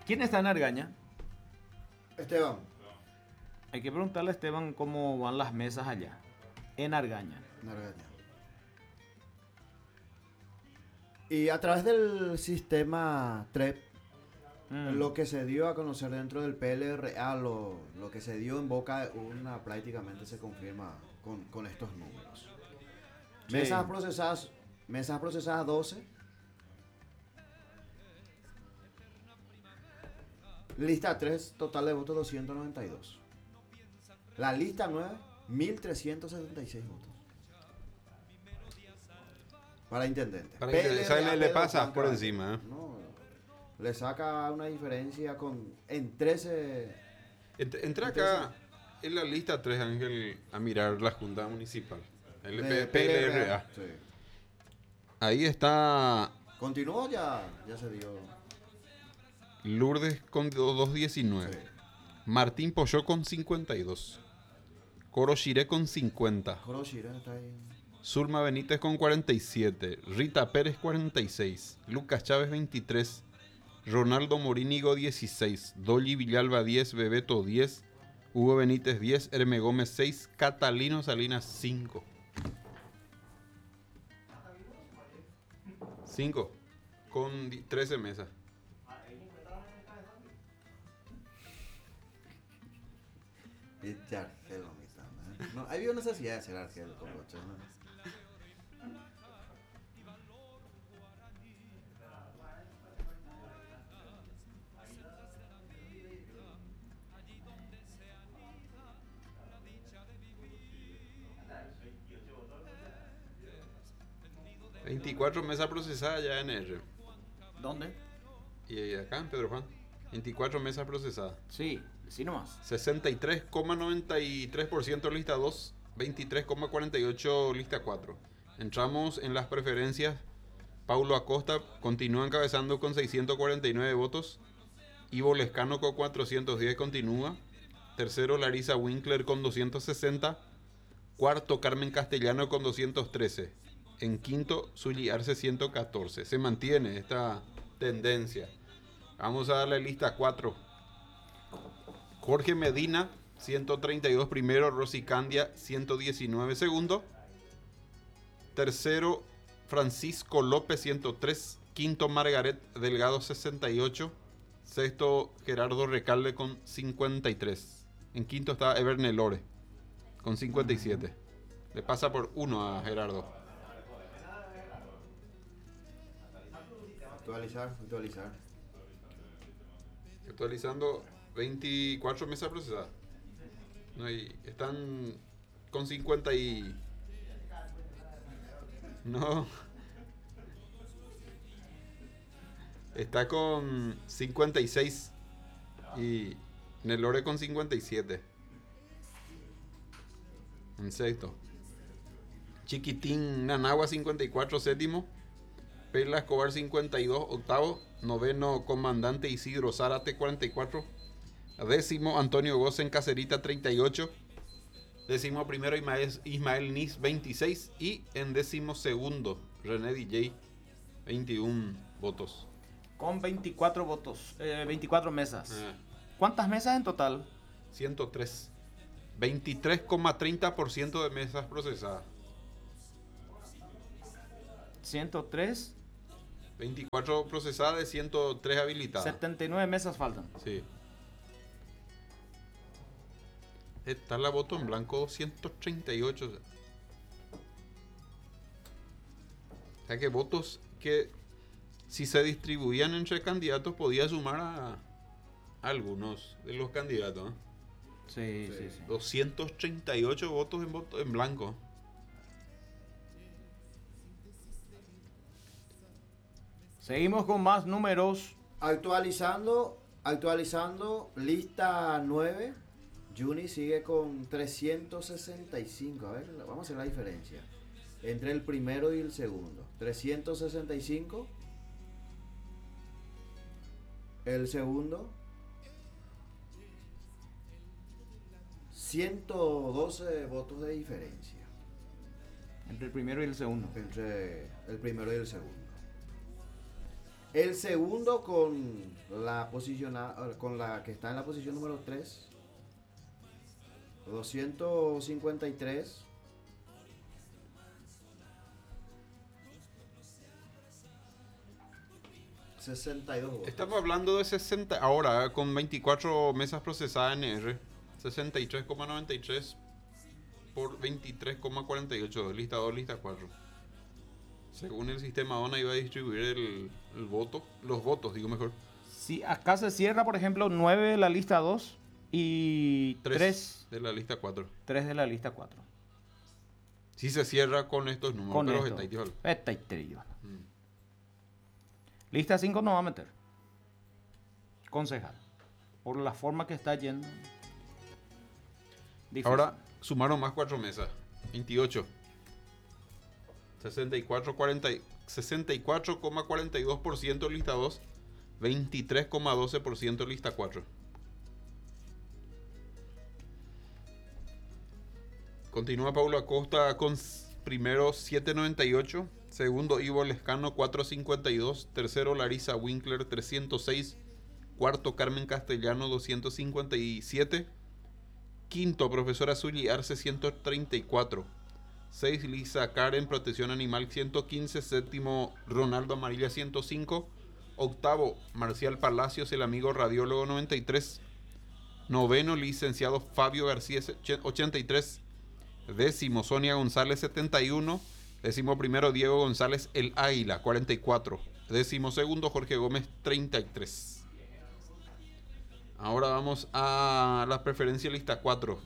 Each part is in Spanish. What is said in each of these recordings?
¿Quién está en Argaña? Esteban, Hay que preguntarle a Esteban cómo van las mesas allá, en Argaña. Nargaña. Y a través del sistema TREP, lo que se dio a conocer dentro del PLRA, lo que se dio en boca de una, prácticamente se confirma con estos números. Sí. Mesas procesadas 12. Lista 3, total de votos 292. La lista 9, 1376 votos. Para intendente. Para que PLRA, le Pedro pasa Juan por Caballo. encima. No, le saca una diferencia en 13. Entra acá en la lista 3, Ángel, a mirar la Junta Municipal. El de PLRA. Sí. Ahí está Continuó, ya se dio. Lourdes con 219. Sí. Martín Polló con 52. Coro Chiré con 50. Koroshira está ahí. Zulma Benítez con 47. Rita Pérez 46. Lucas Chávez 23. Ronaldo Morínigo 16. Dolly Villalba 10. Bebeto 10. Hugo Benítez 10. Herme Gómez 6. Catalino Salinas 5. 5. Con 13 mesas. Y Argel, no, había necesidad de hacer Argel con Rocha, ¿no? 24 mesas procesadas ya en R. ¿Dónde? Y acá en Pedro Juan. 24 mesas procesadas. Sí, decí nomás. 63,93% lista 2, 23,48 lista 4. Entramos en las preferencias. Paulo Acosta continúa encabezando con 649 votos. Ivo Lescano con 410 continúa. Tercero, Larisa Winkler con 260. Cuarto, Carmen Castellano con 213. En quinto, Zully Arce 114. Se mantiene esta tendencia. Vamos a darle lista 4. Jorge Medina, 132 primero. Rosy Candia, 119 segundo. Tercero, Francisco López, 103. Quinto, Margaret Delgado, 68. Sexto, Gerardo Recalde con 53. En quinto está Everne Lore con 57. Le pasa por 1 a Gerardo. Actualizar. Actualizando 24 mesas procesadas. No, y están con 50 y... No. Está con 56 y Nelore con 57. En sexto. Chiquitín Nanagua 54 séptimo. Perla Escobar 52 octavo. Noveno Comandante Isidro Zárate 44. Décimo Antonio Gosen Cacerita 38. Décimo primero Ismael Nis 26. Y en décimo segundo René DJ 21 votos. Con 24 votos, 24 mesas. ¿Cuántas mesas en total? 103. 23,30% de mesas procesadas. 103, 24 procesadas de 103 habilitadas. 79 mesas faltan. Sí. Está la voto en blanco 238. O sea que votos que si se distribuían entre candidatos podía sumar a algunos de los candidatos. Sí. 238 votos en blanco. Seguimos con más números. Actualizando, lista 9. Juni sigue con 365. A ver, vamos a hacer la diferencia entre el primero y el segundo. 365. El segundo, 112 votos de diferencia Entre el primero y el segundo. entre el primero y el segundo. El segundo con la que está en la posición número 3, 253. $62. Estamos hablando de 60 ahora, con 24 mesas procesadas NR, 63,93 por 23,48, lista 2, lista 4. Según el sistema ONA iba a distribuir el voto, los votos, digo mejor. Si acá se cierra, por ejemplo, 9 de la lista 2 y 3 de la lista 4. 3 de la lista 4. Si se cierra con estos números, Con pero esto. Está igual. Lista 5 no va a meter. Concejal. Por la forma que está yendo. Difícil. Ahora sumaron más 4 mesas. 28. 64,42% lista 2. 23,12% lista 4. Continúa Paulo Acosta con primero 798. Segundo, Ivo Lescano, 452. Tercero, Larisa Winkler, 306. Cuarto, Carmen Castellano, 257. Quinto, profesora Zully Arce, 134. 6, Lisa Karen, Protección Animal, 115. Séptimo, Ronaldo Amarilla, 105. Octavo, Marcial Palacios, el amigo radiólogo, 93. Noveno, licenciado Fabio García, 83. Décimo, Sonia González, 71. Décimo primero, Diego González, el Águila, 44. Décimo segundo, Jorge Gómez, 33. Ahora vamos a la preferencia lista 4.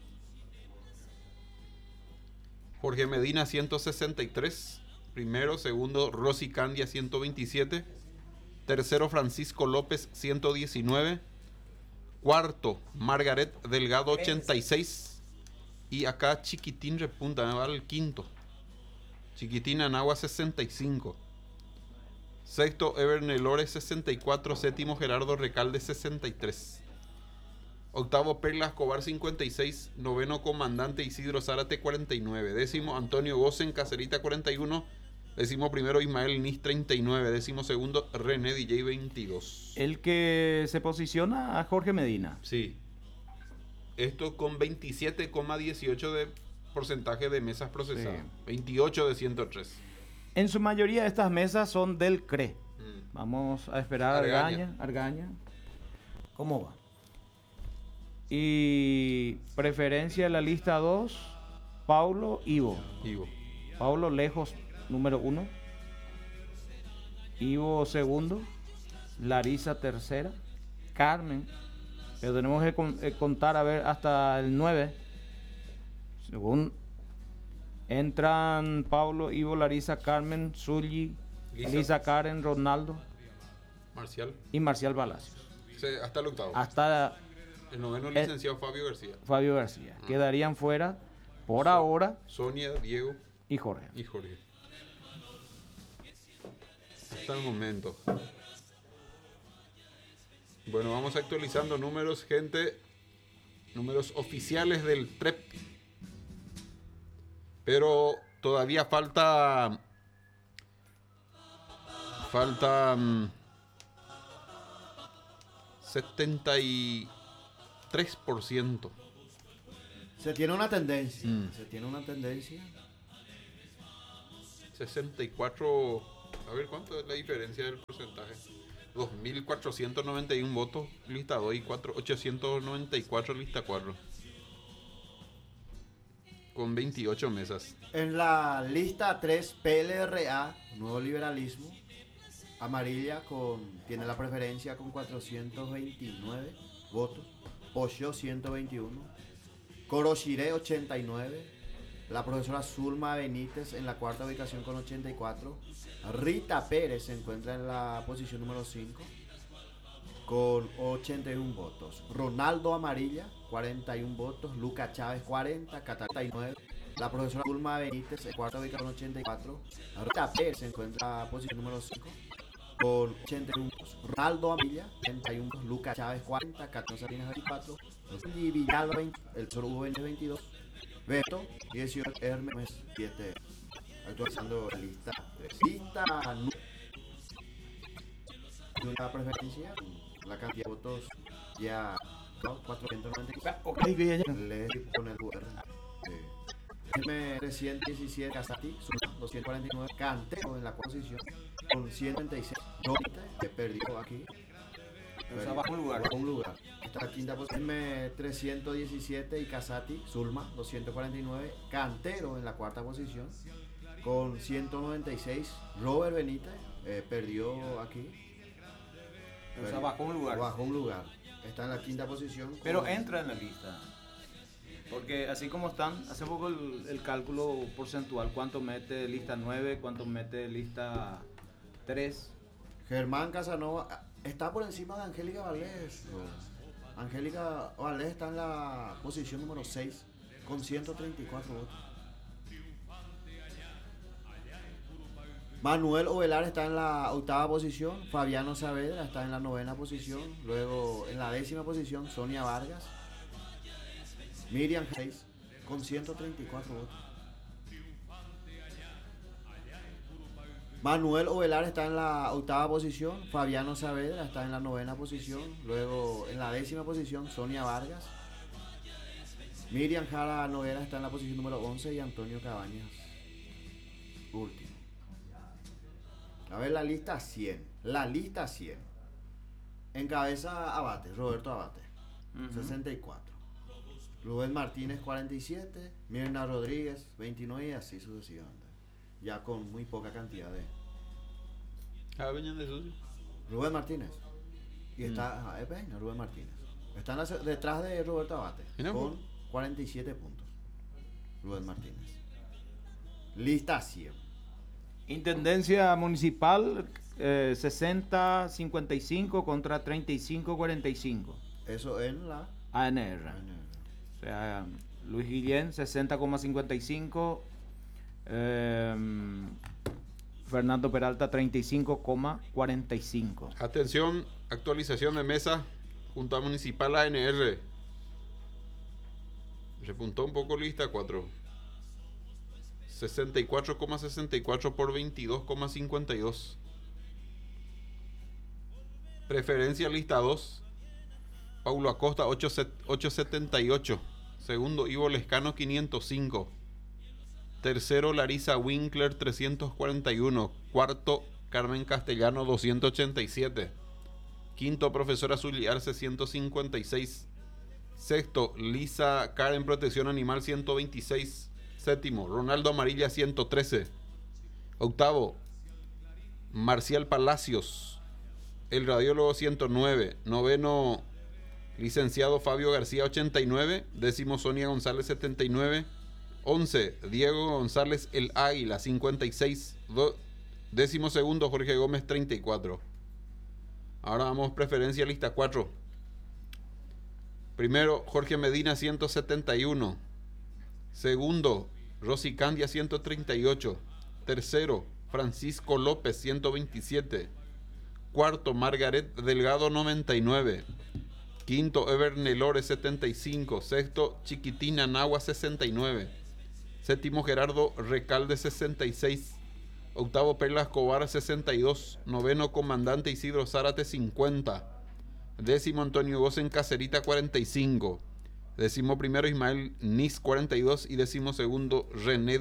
Jorge Medina, 163. Primero, segundo, Rosy Candia, 127. Tercero, Francisco López, 119. Cuarto, Margaret Delgado, 86. Y acá Chiquitín repunta, me va al quinto. Chiquitín Anagua, 65. Sexto, Ever Nelores, 64. Séptimo, Gerardo Recalde, 63. Octavo, Perla Escobar, 56. Noveno, Comandante Isidro Zárate, 49. Décimo, Antonio Gosen, Cacerita, 41. Décimo primero, Ismael Nis, 39. Décimo segundo, René DJ, 22. El que se posiciona a Jorge Medina. Sí. Esto con 27,18 de porcentaje de mesas procesadas. Sí. 28 de 103. En su mayoría estas mesas son del CRE. Vamos a esperar a Argaña. ¿Cómo va? Y preferencia en la lista 2, Paulo Ivo. Paulo Lejos, número 1. Ivo segundo. Larisa tercera. Carmen. Pero tenemos que contar a ver hasta el 9. Según entran Paulo, Ivo, Larisa, Carmen, Zully, Lisa Karen, Ronaldo Marcial y Marcial Palacios. Sí, hasta el octavo. Hasta el noveno, licenciado Fabio García. Quedarían fuera por ahora Sonia, Diego y Jorge. Hasta el momento. Bueno, vamos actualizando números, gente. Números oficiales del TREP. Pero todavía falta 73%. Se tiene una tendencia. 64. A ver, ¿cuánto es la diferencia del porcentaje? 2.491 votos lista 2 y 894 lista 4. Con 28 mesas. En la lista 3, PLRA, Nuevo Liberalismo, Amarilla tiene la preferencia con 429 votos. Pocho, 121. Corochiré, 89. La profesora Zulma Benítez en la cuarta ubicación con 84. Rita Pérez se encuentra en la posición número 5 con 81 votos. Ronaldo Amarilla, 41 votos. Luca Chávez, 40. 49. La profesora Zulma Benítez en cuarta ubicación con 84. Rita Pérez se encuentra en la posición número 5 con 81 votos. Ronaldo Amarilla, 31 votos. Luca Chávez, 40. 14 Salinas, 24. Y Villalba, el profesor 22. Beto, 18. Hermes, 7. Actualizando la lista 3. Lista una preferencia, la cantidad de votos ya, ¿no? 490. Ok, que ya. Le con el QR. M317 Casati, 249. Cantero en la posición con 136. Romite, que perdió aquí. O sea, bajo un lugar. Bajo un lugar. Está la quinta posición. M317 y Casati, Zulma, 249. Cantero en la cuarta posición con 196. Robert Benítez perdió aquí. O sea, bajo un lugar. Bajo un lugar. Está en la quinta posición. Pero entra en la lista. Porque así como están, hace poco el cálculo porcentual, cuánto mete lista 9, cuánto mete lista 3. Germán Casanova está por encima de Angélica Valdés. Angélica Valdés está en la posición número 6 con 134 votos. Manuel Ovelar está en la octava posición. Fabiano Saavedra está en la novena posición. Luego en la décima posición Sonia Vargas. Miriam 6 con 134 votos. Manuel Ovelar está en la octava posición. Fabiano Saavedra está en la novena posición. Luego en la décima posición Sonia Vargas. Miriam Jara Noguera está en la posición número 11 y Antonio Cabañas último. A ver la lista 100. La lista 100. Encabeza Abate, Roberto Abate, 64. Rubén Martínez 47, Mirna Rodríguez 29 y así sucesivamente. Ya con muy poca cantidad de... Rubén Martínez. Y está Rubén Martínez. Está detrás de Roberto Abate con 47 puntos. Rubén Martínez. Lista 100. Intendencia municipal 60-55 contra 35-45. Eso en la ANR. O sea, Luis Guillén 60,55, Fernando Peralta 35,45. Atención, actualización de mesa, Junta Municipal ANR. Repuntó un poco lista 4. 64,64 por 22,52. Preferencia lista 2. Paulo Acosta 878. Segundo Ivo Lescano 505. Tercero Larisa Winkler 341. Cuarto Carmen Castellano 287. Quinto Profesora Zuly Arce 156. Sexto Lisa Karen Protección Animal 126. Séptimo Ronaldo Amarilla 113. Octavo Marcial Palacios, el radiólogo 109. Noveno licenciado Fabio García 89. Décimo Sonia González 79. 11 Diego González el Águila 56. Décimo segundo Jorge Gómez 34. Ahora vamos preferencia lista 4. Primero Jorge Medina 171. Segundo Rosy Candia 138. Tercero Francisco López 127. Cuarto Margaret Delgado 99. Quinto Ever Nelore 75. Sexto Chiquitina Nahua 69. Séptimo Gerardo Recalde 66. Octavo Perla Escobar 62. Noveno Comandante Isidro Zárate 50. Décimo Antonio Gosen Cacerita 45. Décimo primero Ismael Nis 42 y décimo segundo René